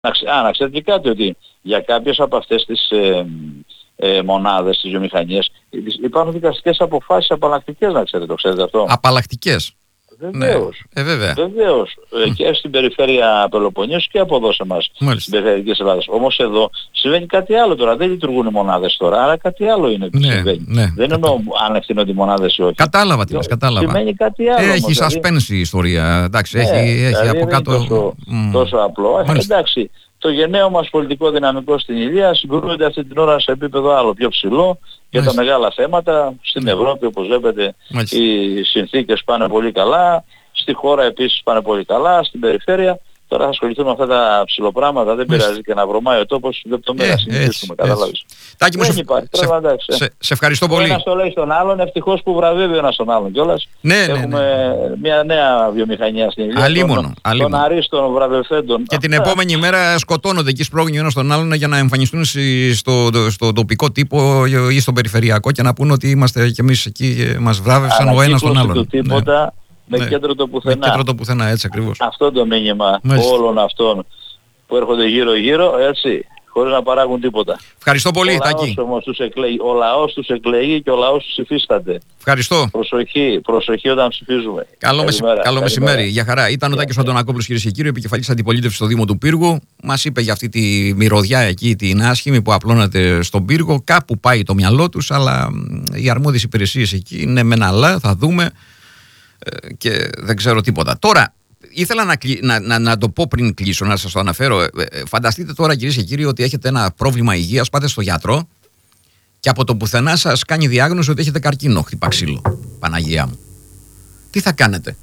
Να ξέρετε και κάτι, ότι για κάποιες από αυτές τις μονάδες, τις βιομηχανίες, υπάρχουν δικαστικές αποφάσεις απαλλακτικές, να ξέρετε, το ξέρετε αυτό. Απαλλακτικές. Βεβαίως. Ναι. Βέβαια. Βεβαίως. Και στην περιφέρεια Πελοποννήσου και από εδώ σε εμάς, στην περιφέρεια της Ελλάδας. Όμως εδώ συμβαίνει κάτι άλλο τώρα. Δεν λειτουργούν οι μονάδες τώρα, αλλά κάτι άλλο είναι που συμβαίνει. Ναι, δεν εννοώ αν ευθύνονται οι μονάδες ή όχι. Κατάλαβα τι λες, κατάλαβα. Σημαίνει κάτι άλλο. Έχει suspense η ιστορία. Εντάξει, έχει δηλαδή από κάτω. Τόσο απλό. Εντάξει. Το γενναίο μας πολιτικό δυναμικό στην Ηλία συγκρούεται αυτή την ώρα σε επίπεδο άλλο πιο ψηλό για τα μεγάλα θέματα. Στην Ευρώπη, όπως βλέπετε, οι συνθήκες πάνε πολύ καλά, στη χώρα επίσης πάνε πολύ καλά, στην περιφέρεια. Τώρα θα ασχοληθούμε με αυτά τα ψηλοπράγματα, δεν πειράζει, και να βρωμάει ο τόπος, λεπτομέρεια συνεχίσουμε, κατάλαβες. Τάκη μου, σε ευχαριστώ πολύ. Ο ένας το λέει στον άλλον, ευτυχώς που βραβεύει ο ένας τον άλλον κιόλας. Έχουμε μια νέα βιομηχανία στην Ηλία. Αλίμονο. Των αρίστων βραβευθέντων. Και την επόμενη μέρα σκοτώνονται εκεί σπρώχνει ο ένας τον άλλον για να εμφανιστούν στο τοπικό τύπο ή στον περιφερειακό και να πούνε ότι είμαστε κι εμείς εκεί και μας βράβευσαν ο ένας τον άλλον. Με κέντρο το πουθενά. Με κέντρο το πουθενά, έτσι ακριβώς. Αυτό το μήνυμα όλων αυτών που έρχονται γύρω-γύρω, έτσι, χωρίς να παράγουν τίποτα. Ευχαριστώ πολύ, Τάκη. Ο λαός τους εκλέγει και ο λαός τους υφίσταται. Ευχαριστώ. Προσοχή όταν ψηφίζουμε. Καλό μεσημέρι. Για χαρά. Ήταν ο Τάκης Αντωνακόπουλος, κυρίες και κύριοι, επικεφαλής αντιπολίτευσης στο Δήμο του Πύργου. Μας είπε για αυτή τη μυρωδιά εκεί, την άσχημη που απλώνεται στον Πύργο. Κάπου πάει το μυαλό τους, αλλά οι αρμόδιες υπηρεσίες εκεί είναι με ένα αλλά, θα δούμε. Και δεν ξέρω τίποτα. Τώρα, ήθελα να το πω πριν κλείσω, να σας το αναφέρω. Φανταστείτε τώρα, κυρίες και κύριοι, ότι έχετε ένα πρόβλημα υγείας, πάτε στο γιατρό και από το πουθενά σας κάνει διάγνωση ότι έχετε καρκίνο. Χτυπά ξύλο. Παναγία μου. Τι θα κάνετε?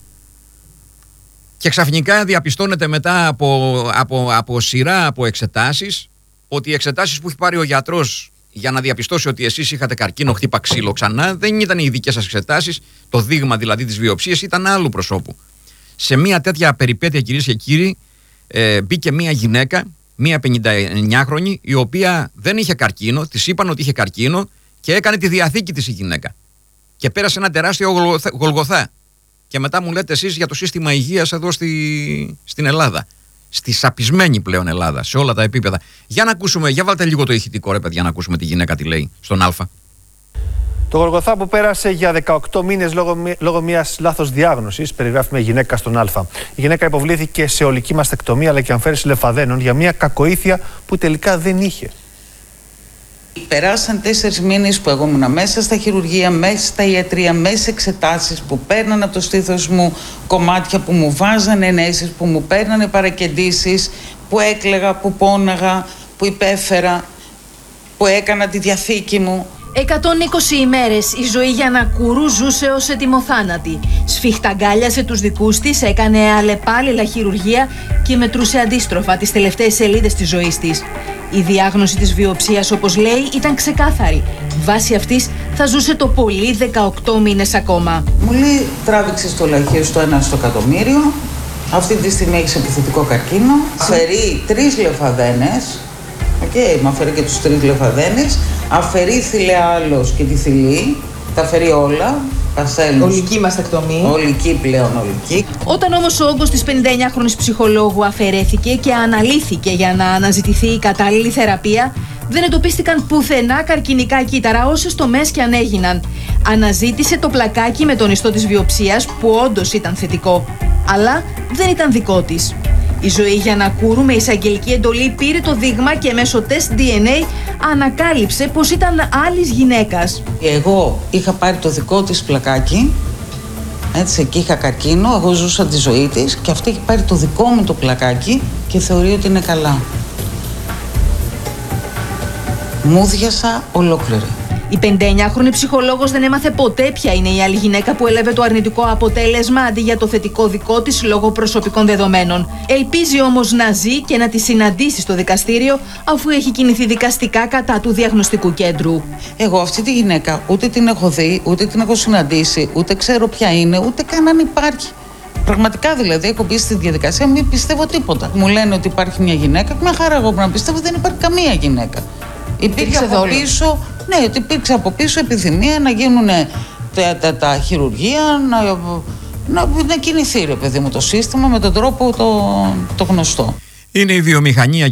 Και ξαφνικά διαπιστώνετε μετά από σειρά από εξετάσεις ότι οι εξετάσεις που έχει πάρει ο γιατρός για να διαπιστώσει ότι εσείς είχατε καρκίνο, χτύπα ξύλο ξανά, δεν ήταν οι δικές σας εξετάσεις, το δείγμα δηλαδή της βιοψίας ήταν άλλου προσώπου. Σε μια τέτοια περιπέτεια, κυρίες και κύριοι, μπήκε μια γυναίκα, μια 59χρονη, η οποία δεν είχε καρκίνο, της είπαν ότι είχε καρκίνο και έκανε τη διαθήκη της η γυναίκα. Και πέρασε ένα τεράστιο γολγοθά. Και μετά μου λέτε εσείς για το σύστημα υγείας εδώ στην Ελλάδα. Στη σαπισμένη πλέον Ελλάδα, σε όλα τα επίπεδα. Για να ακούσουμε, για βάλτε λίγο το ηχητικό, ρε παιδιά, να ακούσουμε τη γυναίκα τι λέει στον Α. Το γολγοθά που πέρασε για 18 μήνες λόγω μιας λάθος διάγνωσης, περιγράφει μια γυναίκα στον Α. Η γυναίκα υποβλήθηκε σε ολική μαστεκτομία αλλά και αμφαίρεση λεμφαδένων για μια κακοήθεια που τελικά δεν είχε. Περάσαν 4 μήνες που εγώ ήμουν μέσα στα χειρουργεία, μέσα στα ιατρία, μέσα σε εξετάσεις που παίρναν από το στήθος μου κομμάτια, που μου βάζανε ενέσεις, που μου παίρνανε παρακεντήσεις, που έκλαιγα, που πόναγα, που υπέφερα, που έκανα τη διαθήκη μου. 120 ημέρες η ζωή Γιαννακούρου ζούσε ως ετοιμοθάνατη. Σφιχταγκάλιασε τους δικούς της, έκανε αλλεπάλληλα χειρουργία και μετρούσε αντίστροφα τις τελευταίες σελίδες της ζωής της. Η διάγνωση της βιοψίας, όπως λέει, ήταν ξεκάθαρη. Βάσει αυτής θα ζούσε το πολύ 18 μήνες ακόμα. Μου λέει τράβηξε το λαχείο στο 1 στο εκατομμύριο. Αυτή τη στιγμή έχεις επιθετικό καρκίνο. Αφαιρεί 3 λεμφαδένες. Μ' αφαιρεί και τους 3 λεμφαδένες. Αφαιρεί θηλεάλος και τη θηλή. Τα αφαιρεί όλα. Ολική μαστεκτομή. Ολική πλέον, ολική. Όταν όμως ο όγκος της 59χρονης ψυχολόγου αφαιρέθηκε και αναλύθηκε για να αναζητηθεί η κατάλληλη θεραπεία, δεν εντοπίστηκαν πουθενά καρκινικά κύτταρα, όσες τομές και αν έγιναν. Αναζήτησε το πλακάκι με τον ιστό της βιοψίας, που όντως ήταν θετικό, αλλά δεν ήταν δικό της. Η ζωή Γιαννακούρου με εισαγγελική εντολή πήρε το δείγμα και μέσω τεστ DNA ανακάλυψε πως ήταν άλλης γυναίκας. Εγώ είχα πάρει το δικό της πλακάκι, έτσι, εκεί είχα καρκίνο, εγώ ζούσα τη ζωή της και αυτή έχει πάρει το δικό μου το πλακάκι και θεωρεί ότι είναι καλά. Μούδιασα ολόκληρη. Η 59χρονη ψυχολόγος δεν έμαθε ποτέ ποια είναι η άλλη γυναίκα που έλαβε το αρνητικό αποτέλεσμα αντί για το θετικό δικό της λόγω προσωπικών δεδομένων. Ελπίζει όμως να ζει και να τη συναντήσει στο δικαστήριο, αφού έχει κινηθεί δικαστικά κατά του διαγνωστικού κέντρου. Εγώ αυτή τη γυναίκα ούτε την έχω δει, ούτε την έχω συναντήσει, ούτε ξέρω ποια είναι, ούτε καν αν υπάρχει. Πραγματικά δηλαδή έχω μπει στη διαδικασία, μην πιστεύω τίποτα. Μου λένε ότι υπάρχει μια γυναίκα, μια χαρά εγώ να πιστεύω δεν υπάρχει καμία γυναίκα. Υπήρξε από πίσω, ναι, ότι υπήρξε από πίσω επιθυμία να γίνουν τα χειρουργεία, να κινηθεί ρε παιδί μου το σύστημα με τον τρόπο το γνωστό. Είναι η βιομηχανία.